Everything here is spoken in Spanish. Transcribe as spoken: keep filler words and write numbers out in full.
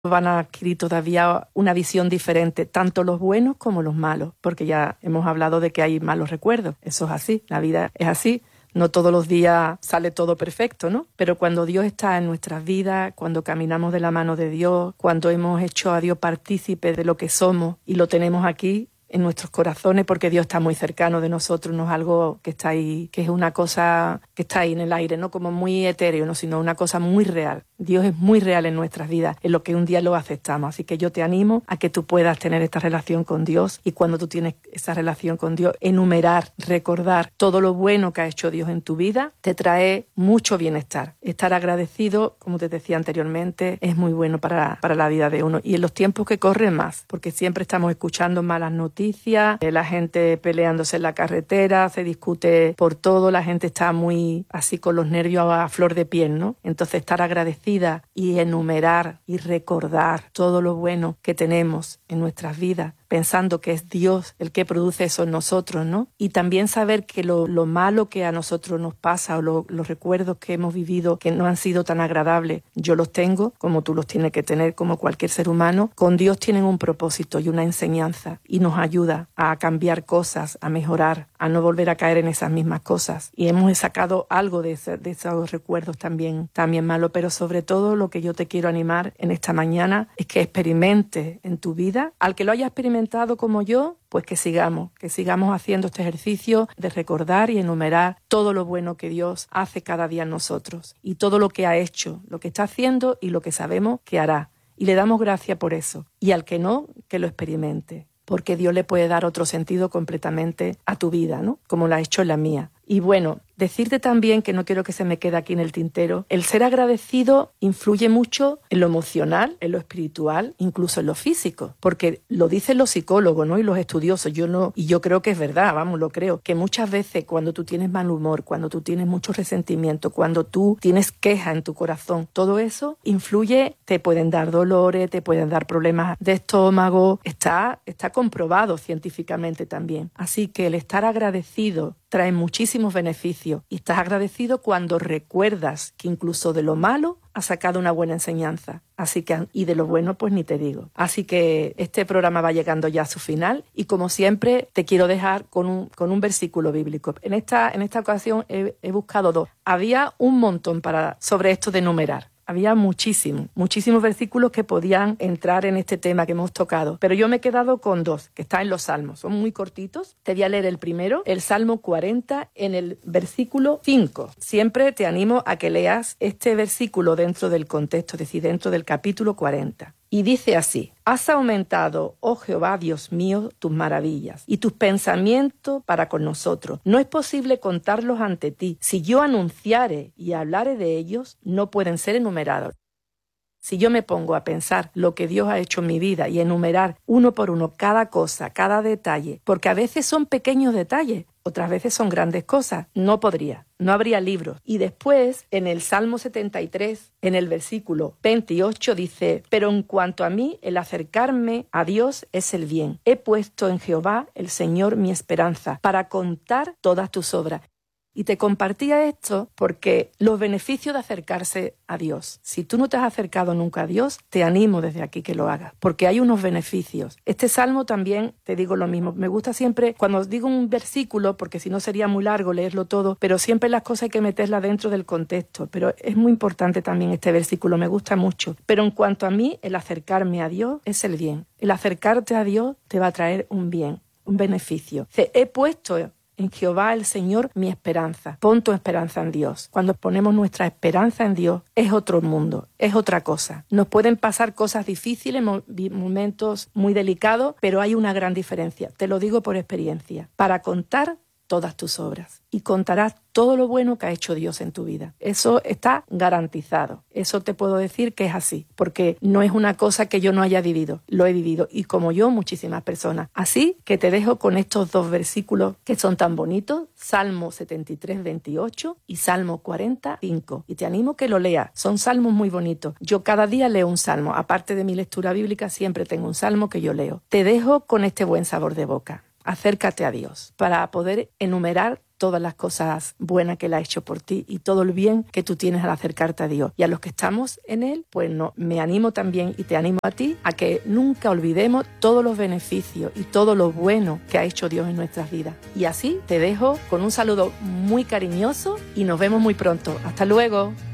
van a adquirir todavía una visión diferente, tanto los buenos como los malos, porque ya hemos hablado de que hay malos recuerdos. Eso es así, la vida es así. No todos los días sale todo perfecto, ¿no? Pero cuando Dios está en nuestras vidas, cuando caminamos de la mano de Dios, cuando hemos hecho a Dios partícipe de lo que somos y lo tenemos aquí en nuestros corazones, porque Dios está muy cercano de nosotros, no es algo que está ahí, que es una cosa que está ahí en el aire, no como muy etéreo, no, sino una cosa muy real. Dios es muy real en nuestras vidas, en lo que un día lo aceptamos. Así que yo te animo a que tú puedas tener esta relación con Dios, y cuando tú tienes esa relación con Dios, enumerar, recordar todo lo bueno que ha hecho Dios en tu vida, te trae mucho bienestar. Estar agradecido, como te decía anteriormente, es muy bueno para, para la vida de uno. Y en los tiempos que corren más, porque siempre estamos escuchando malas noticias, la gente peleándose en la carretera, se discute por todo, la gente está muy así con los nervios a flor de piel, ¿no? Entonces estar agradecida y enumerar y recordar todo lo bueno que tenemos en nuestras vidas, pensando que es Dios el que produce eso en nosotros, ¿no? Y también saber que lo, lo malo que a nosotros nos pasa, o lo, los recuerdos que hemos vivido que no han sido tan agradables, yo los tengo, como tú los tienes que tener, como cualquier ser humano. Con Dios tienen un propósito y una enseñanza, y nos ayuda a cambiar cosas, a mejorar, a no volver a caer en esas mismas cosas. Y hemos sacado algo de, ese, de esos recuerdos también, también malos, pero sobre todo lo que yo te quiero animar en esta mañana es que experimentes en tu vida, al que lo haya experimentado como yo, pues que sigamos, que sigamos haciendo este ejercicio de recordar y enumerar todo lo bueno que Dios hace cada día en nosotros, y todo lo que ha hecho, lo que está haciendo y lo que sabemos que hará. Y le damos gracias por eso. Y al que no, que lo experimente, porque Dios le puede dar otro sentido completamente a tu vida, ¿no? Como lo ha hecho en la mía. Y bueno, decirte también, que no quiero que se me quede aquí en el tintero, el ser agradecido influye mucho en lo emocional, en lo espiritual, incluso en lo físico, porque lo dicen los psicólogos, ¿no? Y los estudiosos. Yo no, y yo creo que es verdad, vamos, lo creo, que muchas veces cuando tú tienes mal humor, cuando tú tienes mucho resentimiento, cuando tú tienes queja en tu corazón, todo eso influye, te pueden dar dolores, te pueden dar problemas de estómago, está, está comprobado científicamente también. Así que el estar agradecido trae muchísimos beneficios, y estás agradecido cuando recuerdas que incluso de lo malo has sacado una buena enseñanza. Así que, y de lo bueno, pues ni te digo. Así que este programa va llegando ya a su final, y como siempre te quiero dejar con un, con un versículo bíblico. En esta, en esta ocasión he, he buscado dos. Había un montón para, sobre esto de enumerar. Había muchísimos, muchísimos versículos que podían entrar en este tema que hemos tocado. Pero yo me he quedado con dos, que están en los Salmos. Son muy cortitos. Te voy a leer el primero, el Salmo cuarenta, en el versículo cinco. Siempre te animo a que leas este versículo dentro del contexto, es decir, dentro del capítulo cuarenta. Y dice así: has aumentado, oh Jehová, Dios mío, tus maravillas y tus pensamientos para con nosotros. No es posible contarlos ante ti. Si yo anunciare y hablare de ellos, no pueden ser enumerados. Si yo me pongo a pensar lo que Dios ha hecho en mi vida y enumerar uno por uno cada cosa, cada detalle, porque a veces son pequeños detalles, otras veces son grandes cosas, no podría, no habría libros. Y después, en el Salmo setenta y tres, en el versículo veintiocho, dice: pero en cuanto a mí, el acercarme a Dios es el bien. He puesto en Jehová, el Señor, mi esperanza, para contar todas tus obras. Y te compartía esto porque los beneficios de acercarse a Dios. Si tú no te has acercado nunca a Dios, te animo desde aquí que lo hagas, porque hay unos beneficios. Este salmo también, te digo lo mismo, me gusta siempre, cuando os digo un versículo, porque si no sería muy largo leerlo todo, pero siempre las cosas hay que meterlas dentro del contexto. Pero es muy importante también este versículo, me gusta mucho. Pero en cuanto a mí, el acercarme a Dios es el bien. El acercarte a Dios te va a traer un bien, un beneficio. He puesto en Jehová el Señor mi esperanza. Pon tu esperanza en Dios. Cuando ponemos nuestra esperanza en Dios, es otro mundo, es otra cosa. Nos pueden pasar cosas difíciles, momentos muy delicados, pero hay una gran diferencia. Te lo digo por experiencia. Para contar todas tus obras, y contarás todo lo bueno que ha hecho Dios en tu vida. Eso está garantizado. Eso te puedo decir que es así, porque no es una cosa que yo no haya vivido. Lo he vivido, y como yo, muchísimas personas. Así que te dejo con estos dos versículos que son tan bonitos, Salmo setenta y tres, veintiocho y Salmo cuarenta, cinco. Y te animo que lo leas. Son salmos muy bonitos. Yo cada día leo un salmo. Aparte de mi lectura bíblica, siempre tengo un salmo que yo leo. Te dejo con este buen sabor de boca. acércate a Dios para poder enumerar todas las cosas buenas que Él ha hecho por ti y todo el bien que tú tienes al acercarte a Dios. Y a los que estamos en Él, pues no, me animo también y te animo a ti a que nunca olvidemos todos los beneficios y todo lo bueno que ha hecho Dios en nuestras vidas. Y así te dejo con un saludo muy cariñoso y nos vemos muy pronto. ¡Hasta luego!